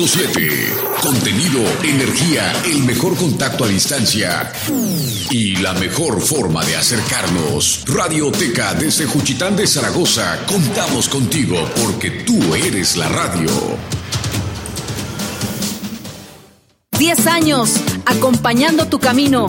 7. Contenido, energía, el mejor contacto a distancia y la mejor forma de acercarnos. Radioteca desde Juchitán de Zaragoza. Contamos contigo porque tú eres la radio. 10 años acompañando tu camino,